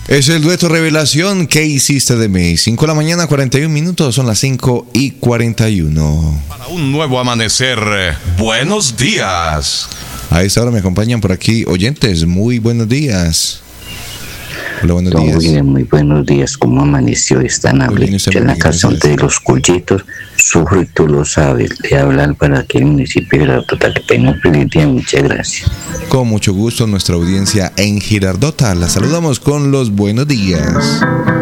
Es el dueto Revelación. ¿Qué hiciste de mí? 5 de la mañana, 41 minutos. Son las 5:41. Para un nuevo amanecer, buenos días. A esta hora me acompañan por aquí oyentes. Muy buenos días. Hola, buenos días. Muy buenos días. ¿Cómo amaneció esta noche? En la canción de los Cullitos, sufro y tú lo sabes. Le hablan para aquí el municipio de Girardota. Que tenga un feliz día. Muchas gracias. Con mucho gusto, nuestra audiencia en Girardota. La saludamos con los buenos días.